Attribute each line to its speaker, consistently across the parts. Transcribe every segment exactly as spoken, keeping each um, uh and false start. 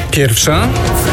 Speaker 1: Pierwsza.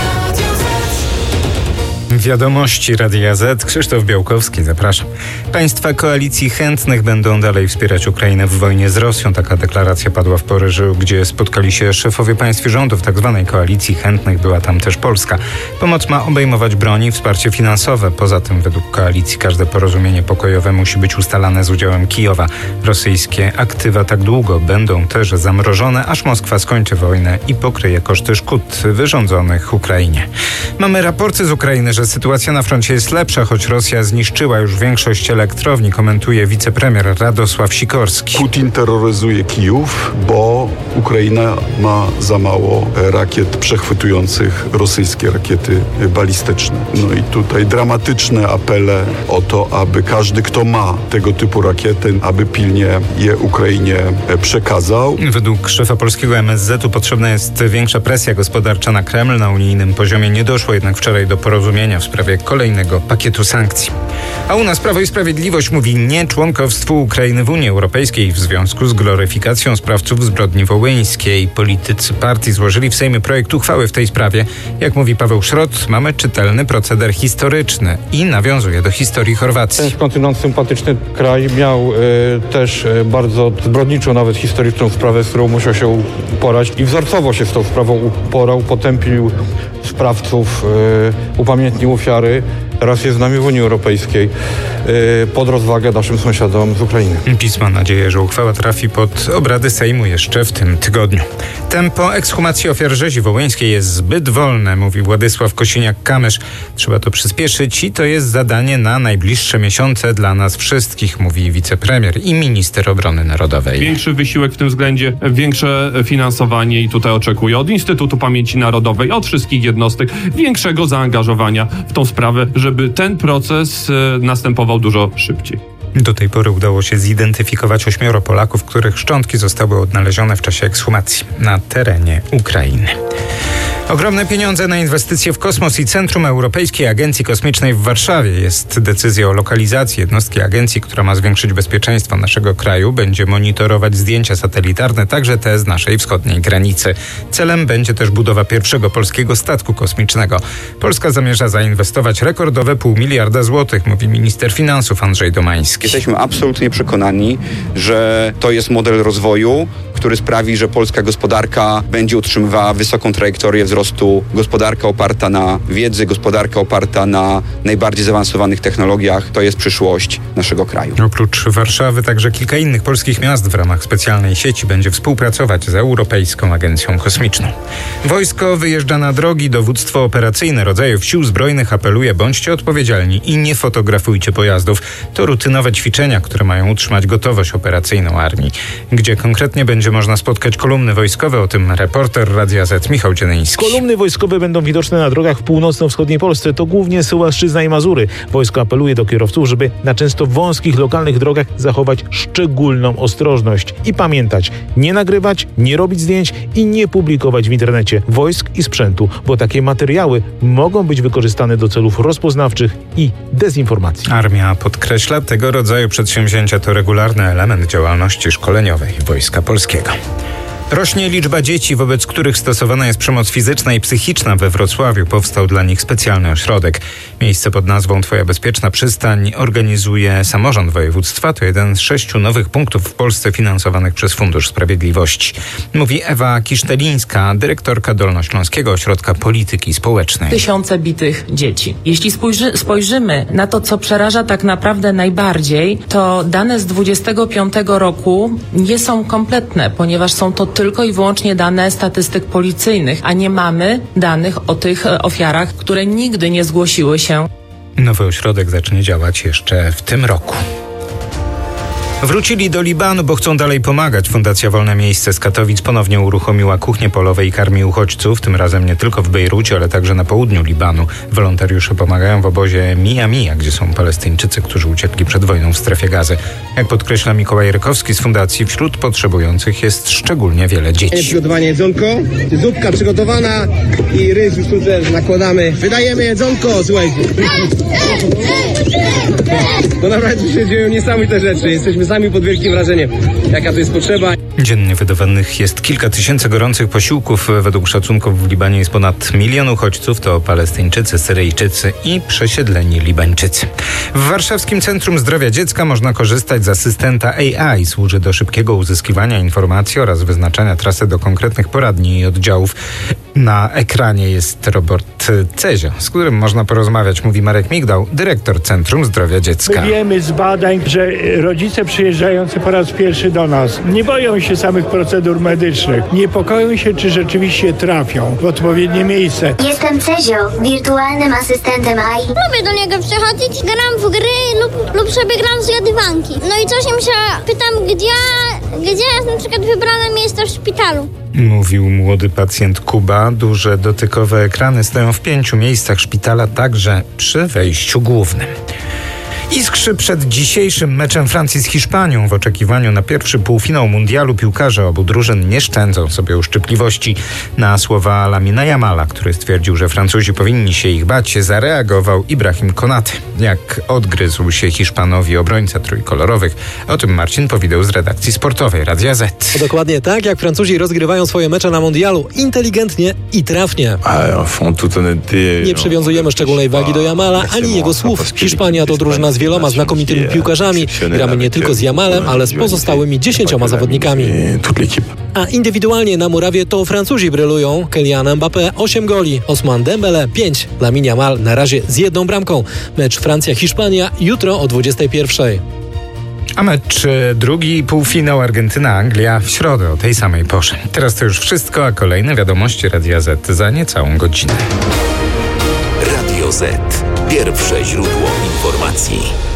Speaker 1: Wiadomości Radia Z. Krzysztof Białkowski, zapraszam. Państwa koalicji chętnych będą dalej wspierać Ukrainę w wojnie z Rosją. Taka deklaracja padła w Paryżu, gdzie spotkali się szefowie państw i rządów tak zwanej koalicji chętnych. Była tam też Polska. Pomoc ma obejmować broń i wsparcie finansowe. Poza tym według koalicji każde porozumienie pokojowe musi być ustalane z udziałem Kijowa. Rosyjskie aktywa tak długo będą też zamrożone, aż Moskwa skończy wojnę i pokryje koszty szkód wyrządzonych Ukrainie. Mamy raporty z Ukrainy, że sytuacja na froncie jest lepsza, choć Rosja zniszczyła już większość elektrowni, komentuje wicepremier Radosław Sikorski.
Speaker 2: Putin terroryzuje Kijów, bo Ukraina ma za mało rakiet przechwytujących rosyjskie rakiety balistyczne. No i tutaj dramatyczne apele o to, aby każdy, kto ma tego typu rakiety, aby pilnie je Ukrainie przekazał.
Speaker 1: Według szefa polskiego M S Z u potrzebna jest większa presja gospodarcza na Kreml. Na unijnym poziomie nie doszło jednak wczoraj do porozumienia w sprawie kolejnego pakietu sankcji. A u nas Prawo i Sprawiedliwość mówi nie członkostwu Ukrainy w Unii Europejskiej w związku z gloryfikacją sprawców zbrodni wołyńskiej. Politycy partii złożyli w Sejmie projekt uchwały w tej sprawie. Jak mówi Paweł Szrot, mamy czytelny proceder historyczny i nawiązuje do historii Chorwacji.
Speaker 3: Ten skądinąd sympatyczny kraj miał y, też y, bardzo zbrodniczą, nawet historyczną sprawę, z którą musiał się uporać i wzorcowo się z tą sprawą uporał, potępił sprawców, y, upamiętnił ofiary. Teraz jest z nami w Unii Europejskiej yy, pod rozwagę naszym sąsiadom z Ukrainy.
Speaker 1: PiS ma nadzieję, że uchwała trafi pod obrady Sejmu jeszcze w tym tygodniu. Tempo ekshumacji ofiar rzezi wołyńskiej jest zbyt wolne, mówi Władysław Kosiniak-Kamysz. Trzeba to przyspieszyć i to jest zadanie na najbliższe miesiące dla nas wszystkich, mówi wicepremier i minister obrony narodowej.
Speaker 4: Większy wysiłek w tym względzie, większe finansowanie i tutaj oczekuję od Instytutu Pamięci Narodowej, od wszystkich jednostek, większego zaangażowania w tą sprawę, żeby ten proces następował dużo szybciej.
Speaker 1: Do tej pory udało się zidentyfikować ośmioro Polaków, których szczątki zostały odnalezione w czasie ekshumacji na terenie Ukrainy. Ogromne pieniądze na inwestycje w kosmos i Centrum Europejskiej Agencji Kosmicznej w Warszawie. Jest decyzja o lokalizacji jednostki agencji, która ma zwiększyć bezpieczeństwo naszego kraju. Będzie monitorować zdjęcia satelitarne, także te z naszej wschodniej granicy. Celem będzie też budowa pierwszego polskiego statku kosmicznego. Polska zamierza zainwestować rekordowe pół miliarda złotych, mówi minister finansów Andrzej Domański.
Speaker 5: Jesteśmy absolutnie przekonani, że to jest model rozwoju, który sprawi, że polska gospodarka będzie utrzymywała wysoką trajektorię wzrostu. Gospodarka oparta na wiedzy, gospodarka oparta na najbardziej zaawansowanych technologiach. To jest przyszłość naszego kraju.
Speaker 1: Oprócz Warszawy także kilka innych polskich miast w ramach specjalnej sieci będzie współpracować z Europejską Agencją Kosmiczną. Wojsko wyjeżdża na drogi. Dowództwo operacyjne rodzajów sił zbrojnych apeluje: bądźcie odpowiedzialni i nie fotografujcie pojazdów. To rutynowe ćwiczenia, które mają utrzymać gotowość operacyjną armii. Gdzie konkretnie będzie można spotkać kolumny wojskowe, o tym reporter Radia Z Michał Dziennyński.
Speaker 6: Kolumny wojskowe będą widoczne na drogach w północno-wschodniej Polsce. To głównie Sułaszczyzna i Mazury. Wojsko apeluje do kierowców, żeby na często wąskich, lokalnych drogach zachować szczególną ostrożność i pamiętać, nie nagrywać, nie robić zdjęć i nie publikować w internecie wojsk i sprzętu, bo takie materiały mogą być wykorzystane do celów rozpoznawczych i dezinformacji.
Speaker 1: Armia podkreśla, tego rodzaju przedsięwzięcia to regularny element działalności szkoleniowej Wojska Polskiego. Rośnie liczba dzieci, wobec których stosowana jest przemoc fizyczna i psychiczna. We Wrocławiu powstał dla nich specjalny ośrodek. Miejsce pod nazwą Twoja Bezpieczna Przystań organizuje samorząd województwa. To jeden z sześciu nowych punktów w Polsce finansowanych przez Fundusz Sprawiedliwości. Mówi Ewa Kisztelińska, dyrektorka Dolnośląskiego Ośrodka Polityki Społecznej.
Speaker 7: Tysiące bitych dzieci. Jeśli spojrzy, spojrzymy na to, co przeraża tak naprawdę najbardziej, to dane z dwudziestego piątego roku nie są kompletne, ponieważ są to tylko i wyłącznie dane statystyk policyjnych, a nie mamy danych o tych ofiarach, które nigdy nie zgłosiły się.
Speaker 1: Nowy ośrodek zacznie działać jeszcze w tym roku. Wrócili do Libanu, bo chcą dalej pomagać. Fundacja Wolne Miejsce z Katowic ponownie uruchomiła kuchnie polowe i karmi uchodźców, tym razem nie tylko w Bejrucie, ale także na południu Libanu. Wolontariusze pomagają w obozie Mija Mija, gdzie są Palestyńczycy, którzy uciekli przed wojną w strefie Gazy. Jak podkreśla Mikołaj Rykowski z fundacji, wśród potrzebujących jest szczególnie wiele dzieci.
Speaker 8: Przygotowane jedzonko, zupka przygotowana i ryż już tutaj nakładamy. Wydajemy jedzonko, słuchajcie. To naprawdę się dzieją niesamowite rzeczy. Jesteśmy sami pod wielkim wrażeniem, jaka to jest potrzeba.
Speaker 1: Dziennie wydawanych jest kilka tysięcy gorących posiłków. Według szacunków w Libanie jest ponad milion uchodźców. To Palestyńczycy, Syryjczycy i przesiedleni Libańczycy. W Warszawskim Centrum Zdrowia Dziecka można korzystać z asystenta A I. Służy do szybkiego uzyskiwania informacji oraz wyznaczania trasy do konkretnych poradni i oddziałów. Na ekranie jest robot Cezio, z którym można porozmawiać, mówi Marek Migdał, dyrektor Centrum Zdrowia Dziecka.
Speaker 9: My wiemy z badań, że rodzice przyjeżdżający po raz pierwszy do nas nie boją się samych procedur medycznych. Niepokoją się, czy rzeczywiście trafią w odpowiednie miejsce.
Speaker 10: Jestem Cezio, wirtualnym asystentem A I.
Speaker 11: Lubię do niego przychodzić, gram w gry lub, lub sobie gram w zgadywanki. No i czasem się pytam, gdzie, gdzie jest na przykład wybrane miejsce w szpitalu.
Speaker 1: Mówił młody pacjent Kuba. Duże dotykowe ekrany stoją w pięciu miejscach szpitala, także przy wejściu głównym. Iskrzy przed dzisiejszym meczem Francji z Hiszpanią. W oczekiwaniu na pierwszy półfinał mundialu piłkarze obu drużyn nie szczędzą sobie uszczypliwości. Na słowa Lamina Yamala, który stwierdził, że Francuzi powinni się ich bać, zareagował Ibrahim Konaty. Jak odgryzł się Hiszpanowi obrońca trójkolorowych. O tym Marcin Powideł z redakcji sportowej Radia Z.
Speaker 12: Dokładnie tak, jak Francuzi rozgrywają swoje mecze na mundialu. Inteligentnie i trafnie. Nie przywiązujemy szczególnej wagi do Yamala ani jego słów. Hiszpania to drużyna z wieloma znakomitymi piłkarzami. Gramy nie tylko z Yamalem, ale z pozostałymi dziesięcioma zawodnikami. A indywidualnie na murawie to Francuzi brylują. Kylian Mbappé osiem goli, Ousmane Dembele pięć, Lamine Yamal na razie z jedną bramką. Mecz Francja-Hiszpania jutro o dwudziestej pierwszej.
Speaker 1: A mecz drugi, półfinał Argentyna-Anglia w środę o tej samej porze. Teraz to już wszystko, a kolejne wiadomości Radia Z za niecałą godzinę.
Speaker 13: Radio Z. Pierwsze źródło informacji.